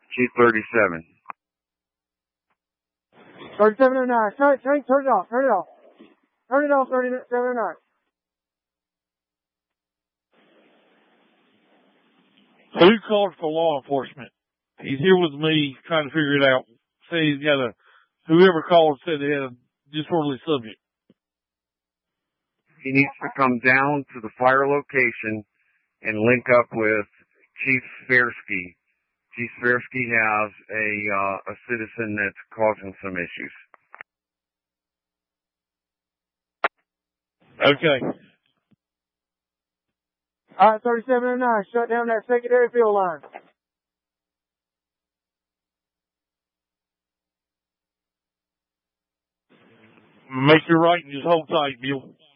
Chief 37. 3709. Turn it off. Turn it off. Turn it off, 3709. Who called for law enforcement? He's here with me trying to figure it out. Say he's got whoever called said they had a disorderly subject. He needs to come down to the fire location and link up with Chief Spersky. Chief Spersky has a citizen that's causing some issues. Okay. All right, 3709. Shut down that secondary field line. Make it right and just hold tight, Bill.